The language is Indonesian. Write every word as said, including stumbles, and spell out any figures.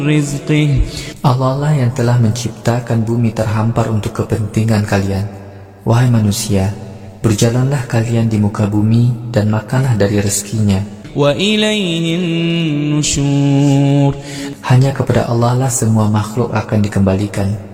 رزقه Allah lah yang telah menciptakan bumi terhampar untuk kepentingan kalian. Wahai manusia, berjalanlah kalian di muka bumi dan makanlah dari rezekinya. وإليه النشور Hanya kepada Allah lah semua makhluk akan dikembalikan.